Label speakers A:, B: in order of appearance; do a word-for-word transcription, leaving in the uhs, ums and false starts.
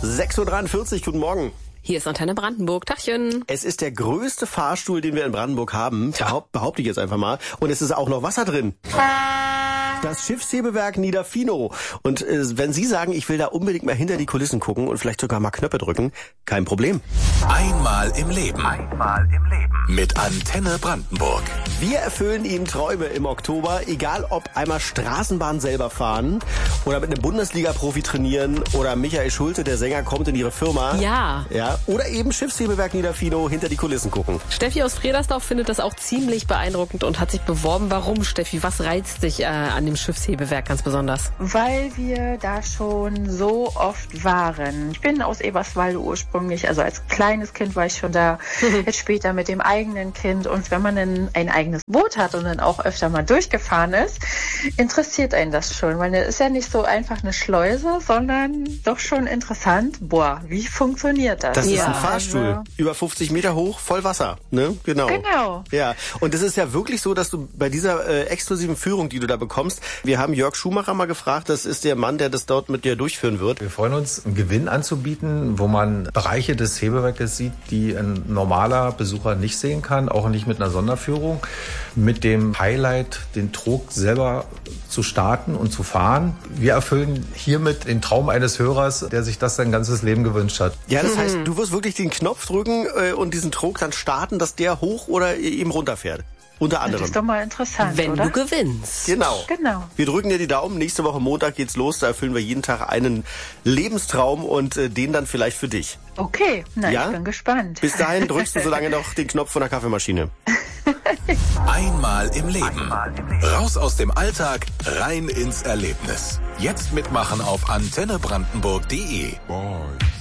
A: sechs Uhr dreiundvierzig, guten Morgen.
B: Hier ist Antenne Brandenburg. Tachchen.
A: Es ist der größte Fahrstuhl, den wir in Brandenburg haben. Behaupt, behaupte ich jetzt einfach mal. Und es ist auch noch Wasser drin. Das Schiffshebewerk Niederfino. Und äh, wenn Sie sagen, ich will da unbedingt mal hinter die Kulissen gucken und vielleicht sogar mal Knöpfe drücken, kein Problem.
C: Einmal im Leben. Einmal im Leben. Mit Antenne Brandenburg.
A: Wir erfüllen Ihnen Träume im Oktober, egal ob einmal Straßenbahn selber fahren oder mit einem Bundesliga-Profi trainieren oder Michael Schulte, der Sänger, kommt in Ihre Firma.
B: Ja.
A: Ja. Oder eben Schiffshebewerk Niederfino, hinter die Kulissen gucken.
B: Steffi aus Fredersdorf findet das auch ziemlich beeindruckend und hat sich beworben. Warum, Steffi? Was reizt dich äh, an dem Schiffshebewerk ganz besonders?
D: Weil wir da schon so oft waren. Ich bin aus Eberswalde ursprünglich, also als kleines Kind war ich schon da, jetzt später mit dem eigenen Kind. Und wenn man dann ein eigenes Boot hat und dann auch öfter mal durchgefahren ist, interessiert einen das schon. Weil es ist ja nicht so einfach eine Schleuse, sondern doch schon interessant. Boah, wie funktioniert das?
A: Das ist
B: Ja,
A: ein Fahrstuhl,
D: also
A: über fünfzig Meter hoch, voll Wasser, ne? Genau.
D: Genau.
A: Ja, und es ist ja wirklich so, dass du bei dieser äh, exklusiven Führung, die du da bekommst, wir haben Jörg Schumacher mal gefragt, das ist der Mann, der das dort mit dir durchführen wird.
E: Wir freuen uns, einen Gewinn anzubieten, wo man Bereiche des Hebewerkes sieht, die ein normaler Besucher nicht sehen kann, auch nicht mit einer Sonderführung. Mit dem Highlight, den Trog selber zu starten und zu fahren. Wir erfüllen hiermit den Traum eines Hörers, der sich das sein ganzes Leben gewünscht hat.
A: Ja, das heißt, du wirst wirklich den Knopf drücken äh, und diesen Trog dann starten, dass der hoch oder eben runterfährt. Unter anderem.
D: Das ist doch mal interessant,
B: Wenn
D: oder?
B: du gewinnst.
A: Genau.
D: Genau.
A: Wir drücken dir die Daumen. Nächste Woche Montag geht's los. Da erfüllen wir jeden Tag einen Lebenstraum und äh, den dann vielleicht für dich.
D: Okay, na,
A: Ja?
D: ich bin gespannt.
A: Bis dahin drückst du so lange noch den Knopf von der Kaffeemaschine.
C: Einmal im Leben. Raus aus dem Alltag, rein ins Erlebnis. Jetzt mitmachen auf antenne brandenburg punkt de.